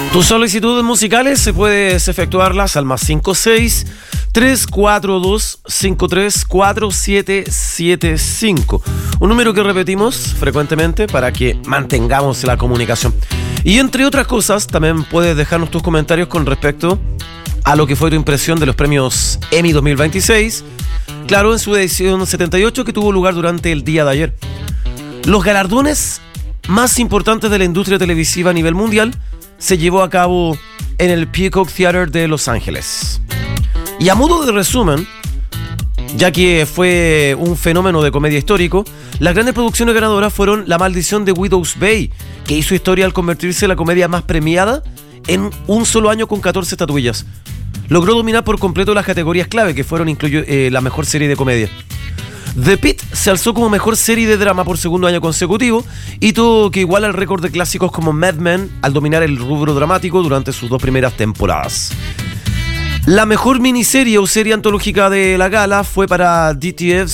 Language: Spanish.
Tus solicitudes musicales puedes efectuarlas al +56 342 534775. Un número que repetimos frecuentemente para que mantengamos la comunicación. Y entre otras cosas, también puedes dejarnos tus comentarios con respecto a lo que fue tu impresión de los premios Emmy 2026. Claro, en su edición 78 que tuvo lugar durante el día de ayer. Los galardones más importantes de la industria televisiva a nivel mundial se llevó a cabo en el Peacock Theater de Los Ángeles. Y a modo de resumen, ya que fue un fenómeno de comedia histórico, las grandes producciones ganadoras fueron La Maldición de Widow's Bay, que hizo historia al convertirse en la comedia más premiada en un solo año con 14 estatuillas. Logró dominar por completo las categorías clave, que fueron la mejor serie de comedia. The Pitt se alzó como mejor serie de drama por segundo año consecutivo, hito que iguala el récord de clásicos como Mad Men al dominar el rubro dramático durante sus 2 primeras temporadas. La mejor miniserie o serie antológica de la gala fue para DTF